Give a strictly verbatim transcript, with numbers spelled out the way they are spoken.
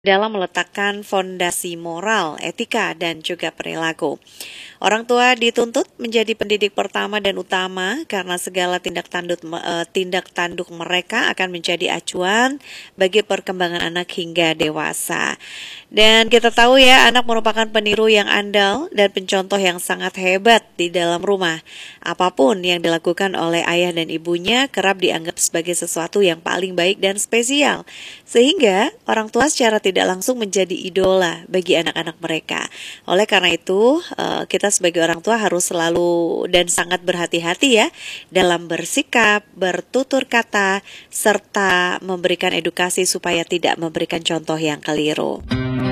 dalam meletakkan fondasi moral, etika, dan juga perilaku. Orang tua dituntut menjadi pendidik pertama dan utama karena segala tindak tanduk eh, tindak tanduk mereka akan menjadi acuan bagi perkembangan anak hingga dewasa. Dan kita tahu ya, anak merupakan peniru yang andal dan pencontoh yang sangat hebat di dalam rumah. Apapun yang dilakukan oleh ayah dan ibunya kerap dianggap sebagai sesuatu yang paling baik dan spesial. Sehingga orang tua secara tidak langsung menjadi idola bagi anak-anak mereka. Oleh karena itu, eh, kita sebagai orang tua harus selalu dan sangat berhati-hati ya dalam bersikap, bertutur kata, serta memberikan edukasi supaya tidak memberikan contoh yang keliru.